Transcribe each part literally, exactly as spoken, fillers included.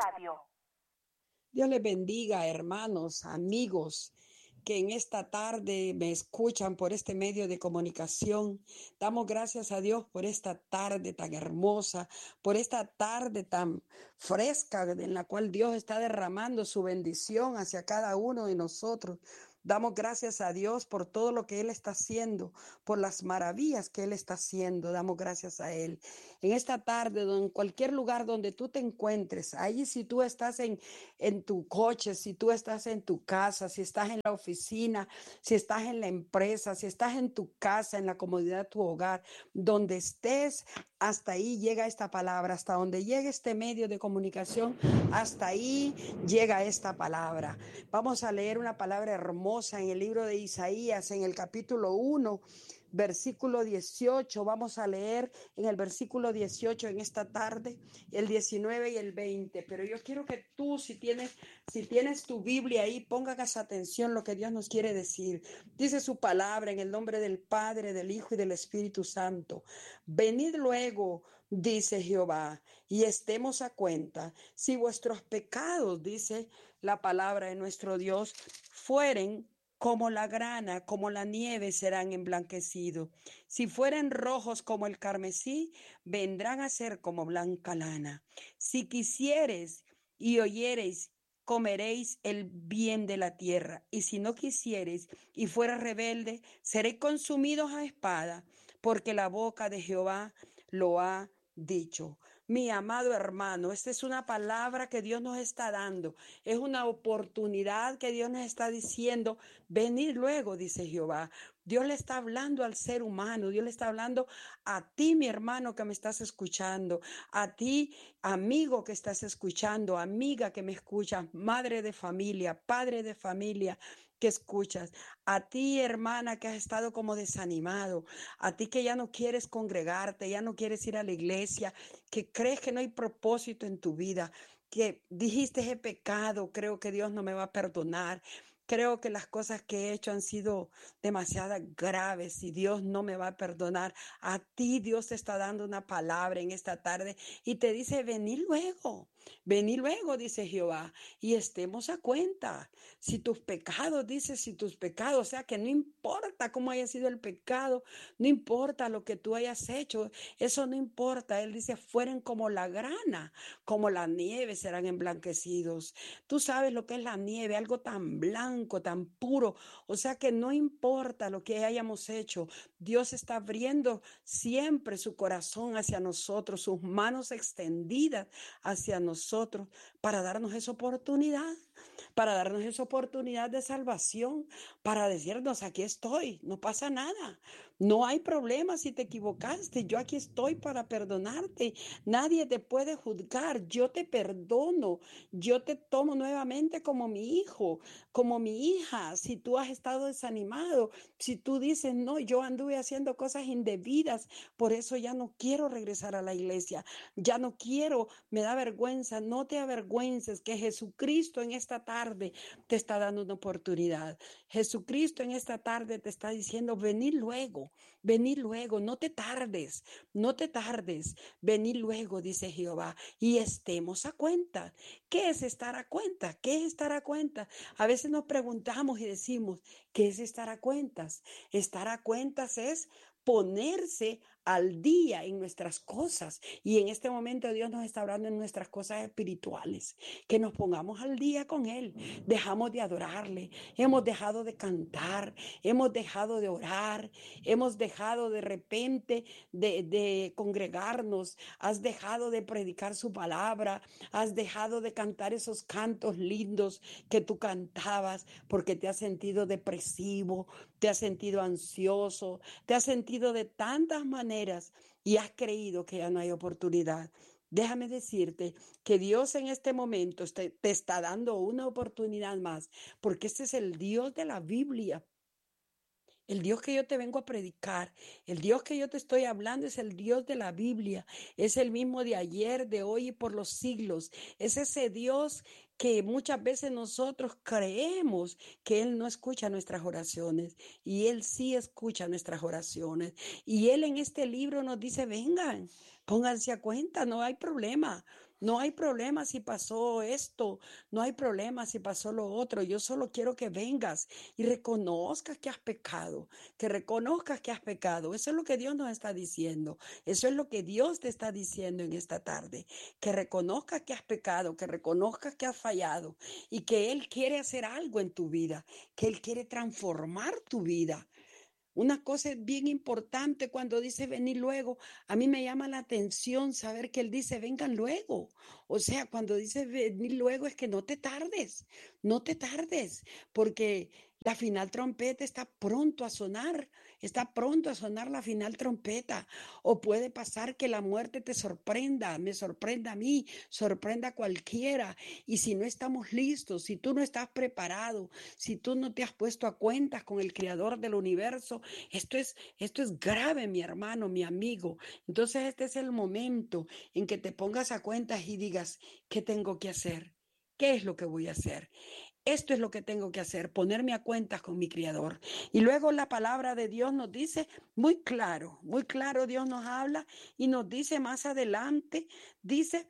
Radio. Dios les bendiga, hermanos, amigos, que en esta tarde me escuchan por este medio de comunicación. Damos gracias a Dios por esta tarde tan hermosa, por esta tarde tan fresca en la cual Dios está derramando su bendición hacia cada uno de nosotros. Damos gracias a Dios por todo lo que Él está haciendo, por las maravillas que Él está haciendo. Damos gracias a Él. En esta tarde, en cualquier lugar donde tú te encuentres, ahí si tú estás en, en tu coche, si tú estás en tu casa, si estás en la oficina, si estás en la empresa, si estás en tu casa, en la comodidad de tu hogar, donde estés, hasta ahí llega esta palabra, hasta donde llegue este medio de comunicación, hasta ahí llega esta palabra. Vamos a leer una palabra hermosa en el libro de Isaías, en el capítulo uno, versículo dieciocho. Vamos a leer en el versículo dieciocho en esta tarde, el diecinueve y el veinte. Pero yo quiero que tú, si tienes, si tienes tu Biblia ahí, pongas atención lo que Dios nos quiere decir. Dice su palabra en el nombre del Padre, del Hijo y del Espíritu Santo. Venid luego, dice Jehová, y estemos a cuenta. Si vuestros pecados, dice la palabra de nuestro Dios, fueren como la grana, como la nieve, serán emblanquecidos. Si fueren rojos como el carmesí, vendrán a ser como blanca lana. Si quisieres y oyereis, comeréis el bien de la tierra. Y si no quisiereis y fueras rebelde, seréis consumidos a espada, porque la boca de Jehová lo ha dicho. Mi amado hermano, esta es una palabra que Dios nos está dando, es una oportunidad que Dios nos está diciendo, venid luego, dice Jehová. Dios le está hablando al ser humano, Dios le está hablando a ti, mi hermano, que me estás escuchando, a ti, amigo que estás escuchando, amiga que me escuchas, madre de familia, padre de familia que escuchas, a ti, hermana, que has estado como desanimado, a ti que ya no quieres congregarte, ya no quieres ir a la iglesia, que crees que no hay propósito en tu vida, que dijiste ese pecado, creo que Dios no me va a perdonar. Creo que las cosas que he hecho han sido demasiado graves y Dios no me va a perdonar. A ti Dios te está dando una palabra en esta tarde y te dice, vení luego, vení luego, dice Jehová, y estemos a cuenta. Si tus pecados, dice, si tus pecados, o sea que no importa cómo haya sido el pecado, no importa lo que tú hayas hecho, eso no importa. Él dice, fueren como la grana, como la nieve serán emblanquecidos. Tú sabes lo que es la nieve, algo tan blanco, tan puro. O sea que no importa lo que hayamos hecho, Dios está abriendo siempre su corazón hacia nosotros, sus manos extendidas hacia nosotros para darnos esa oportunidad, para darnos esa oportunidad de salvación, para decirnos, aquí estoy, no pasa nada, no hay problema si te equivocaste, yo aquí estoy para perdonarte, nadie te puede juzgar, yo te perdono, yo te tomo nuevamente como mi hijo, como mi hija. Si tú has estado desanimado, si tú dices, no, yo anduve haciendo cosas indebidas, por eso ya no quiero regresar a la iglesia, ya no quiero, me da vergüenza, no te avergüences, que Jesucristo en esta tarde te está dando una oportunidad. Jesucristo en esta tarde te está diciendo, vení luego, vení luego, no te tardes, no te tardes, vení luego, dice Jehová, y estemos a cuenta. ¿Qué es estar a cuenta? ¿Qué es estar a cuenta? A veces nos preguntamos y decimos, ¿qué es estar a cuentas? Estar a cuentas es ponerse al día en nuestras cosas. Y en este momento Dios nos está hablando en nuestras cosas espirituales, que nos pongamos al día con Él. Dejamos de adorarle, hemos dejado de cantar, hemos dejado de orar, hemos dejado de repente de, de congregarnos, has dejado de predicar su palabra, has dejado de cantar esos cantos lindos que tú cantabas porque te has sentido depresivo, te has sentido ansioso, te has sentido de tantas maneras y has creído que ya no hay oportunidad. Déjame decirte que Dios en este momento te, te está dando una oportunidad más, porque este es el Dios de la Biblia. El Dios que yo te vengo a predicar, el Dios que yo te estoy hablando es el Dios de la Biblia, es el mismo de ayer, de hoy y por los siglos. Es ese Dios que muchas veces nosotros creemos que Él no escucha nuestras oraciones y Él sí escucha nuestras oraciones. Y Él en este libro nos dice, vengan, pónganse a cuenta, no hay problema. No hay problema si pasó esto, no hay problema si pasó lo otro. Yo solo quiero que vengas y reconozcas que has pecado, que reconozcas que has pecado. Eso es lo que Dios nos está diciendo. Eso es lo que Dios te está diciendo en esta tarde. Que reconozcas que has pecado, que reconozcas que has fallado y que Él quiere hacer algo en tu vida, que Él quiere transformar tu vida. Una cosa es bien importante cuando dice venir luego. A mí me llama la atención saber que él dice vengan luego. O sea, cuando dice venir luego es que no te tardes, no te tardes, porque la final trompeta está pronto a sonar, está pronto a sonar la final trompeta. O puede pasar que la muerte te sorprenda, me sorprenda a mí, sorprenda a cualquiera. Y si no estamos listos, si tú no estás preparado, si tú no te has puesto a cuentas con el creador del universo, esto es, esto es grave, mi hermano, mi amigo. Entonces este es el momento en que te pongas a cuentas y digas, ¿qué tengo que hacer? ¿Qué es lo que voy a hacer? Esto es lo que tengo que hacer, ponerme a cuentas con mi Creador. Y luego la palabra de Dios nos dice muy claro, muy claro Dios nos habla y nos dice más adelante, dice,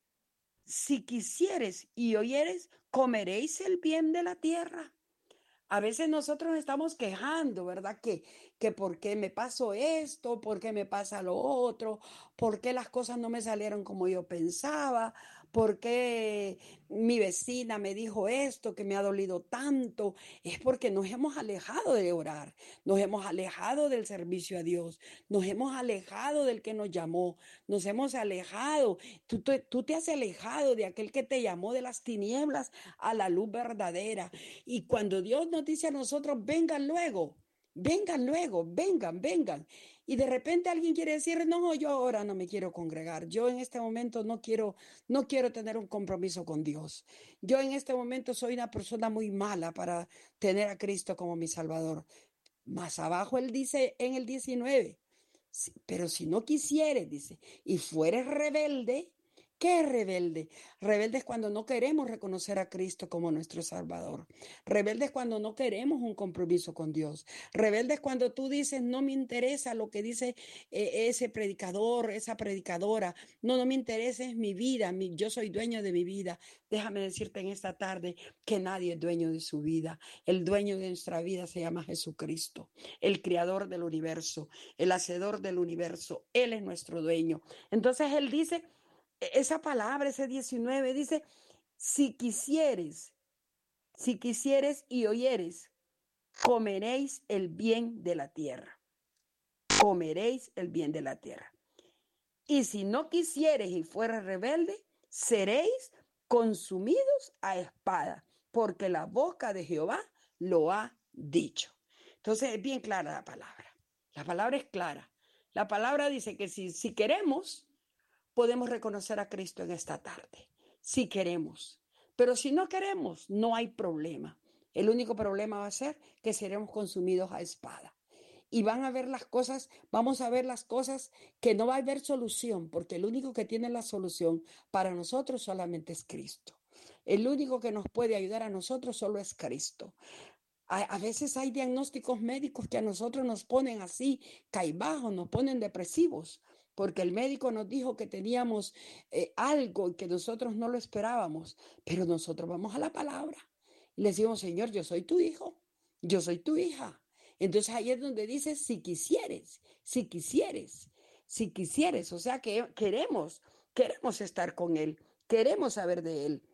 si quisieres y oyeres, comeréis el bien de la tierra. A veces nosotros estamos quejando, ¿verdad? Que, que por qué me pasó esto, por qué me pasa lo otro, por qué las cosas no me salieron como yo pensaba, por qué mi vecina me dijo esto que me ha dolido tanto. Es porque nos hemos alejado de orar, nos hemos alejado del servicio a Dios, nos hemos alejado del que nos llamó, nos hemos alejado. Tú te, tú te has alejado de aquel que te llamó de las tinieblas a la luz verdadera. Y cuando Dios nos dice a nosotros, vengan luego, vengan luego, vengan, vengan. Y de repente alguien quiere decir, no, yo ahora no me quiero congregar. Yo en este momento no quiero, no quiero tener un compromiso con Dios. Yo en este momento soy una persona muy mala para tener a Cristo como mi Salvador. Más abajo él dice en el diecinueve, pero si no quisieres, dice, y fueres rebelde, ¿qué es rebelde? Rebelde es cuando no queremos reconocer a Cristo como nuestro Salvador. Rebelde es cuando no queremos un compromiso con Dios. Rebelde es cuando tú dices, no me interesa lo que dice eh, ese predicador, esa predicadora. No, no me interesa, es mi vida. Mi, yo soy dueño de mi vida. Déjame decirte en esta tarde que nadie es dueño de su vida. El dueño de nuestra vida se llama Jesucristo, el creador del universo, el hacedor del universo. Él es nuestro dueño. Entonces él dice, esa palabra, ese diecinueve, dice, si quisieres, si quisieres y oyeres, comeréis el bien de la tierra. Comeréis el bien de la tierra. Y si no quisieres y fueres rebelde, seréis consumidos a espada, porque la boca de Jehová lo ha dicho. Entonces es bien clara la palabra. La palabra es clara. La palabra dice que si, si queremos, podemos reconocer a Cristo en esta tarde. Si queremos. Pero si no queremos, no hay problema. El único problema va a ser que seremos consumidos a espada. Y van a ver las cosas, vamos a ver las cosas que no va a haber solución, porque el único que tiene la solución para nosotros solamente es Cristo. El único que nos puede ayudar a nosotros solo es Cristo. A, a veces hay diagnósticos médicos que a nosotros nos ponen así, caibajos, nos ponen depresivos, porque el médico nos dijo que teníamos eh, algo y que nosotros no lo esperábamos, pero nosotros vamos a la palabra y le decimos, Señor, yo soy tu hijo, yo soy tu hija. Entonces ahí es donde dice, si quisieres, si quisieres, si quisieres, o sea que queremos, queremos estar con Él, queremos saber de Él.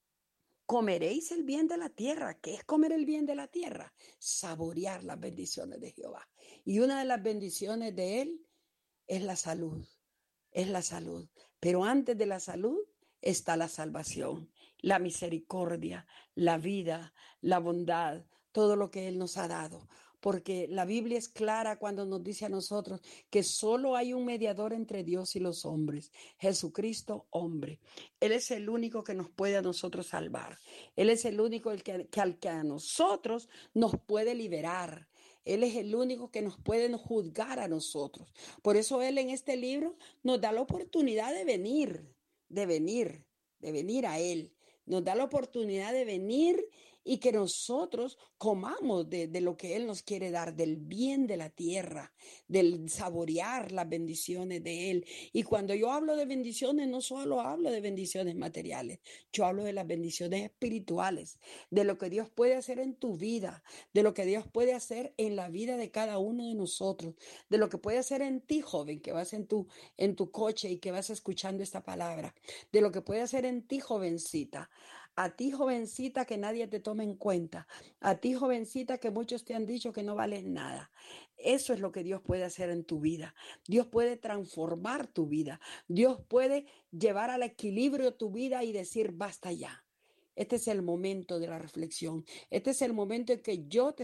Comeréis el bien de la tierra. ¿Qué es comer el bien de la tierra? Saborear las bendiciones de Jehová. Y una de las bendiciones de Él es la salud, es la salud. Pero antes de la salud está la salvación, la misericordia, la vida, la bondad, todo lo que Él nos ha dado. Porque la Biblia es clara cuando nos dice a nosotros que solo hay un mediador entre Dios y los hombres, Jesucristo hombre. Él es el único que nos puede a nosotros salvar. Él es el único el que, que al que a nosotros nos puede liberar. Él es el único que nos puede juzgar a nosotros. Por eso Él en este libro nos da la oportunidad de venir, de venir, de venir a Él. Nos da la oportunidad de venir y que nosotros comamos de, de lo que Él nos quiere dar, del bien de la tierra, del saborear las bendiciones de Él. Y cuando yo hablo de bendiciones, no solo hablo de bendiciones materiales, yo hablo de las bendiciones espirituales, de lo que Dios puede hacer en tu vida, de lo que Dios puede hacer en la vida de cada uno de nosotros, de lo que puede hacer en ti, joven, que vas en tu, en tu coche y que vas escuchando esta palabra, de lo que puede hacer en ti, jovencita. A ti, jovencita, que nadie te tome en cuenta. A ti, jovencita, que muchos te han dicho que no vales nada. Eso es lo que Dios puede hacer en tu vida. Dios puede transformar tu vida. Dios puede llevar al equilibrio tu vida y decir, basta ya. Este es el momento de la reflexión. Este es el momento en que yo te